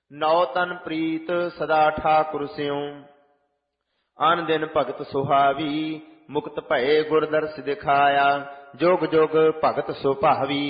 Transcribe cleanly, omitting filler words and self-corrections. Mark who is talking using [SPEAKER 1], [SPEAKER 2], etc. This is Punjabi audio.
[SPEAKER 1] ਨੌ ਤਨ ਪ੍ਰੀਤ ਸਦਾ ਠਾਕੁਰ ਸਿਉ। ਆਨ ਦਿਨ ਭਗਤ ਸੁਹਾਵੀ ਮੁਕਤ ਭਏ ਗੁਰ ਦਰਸ ਦਿਖਾਇਆ। ਜੁਗ ਜੁਗ ਭਗਤ ਸੁ ਭਾਵੀ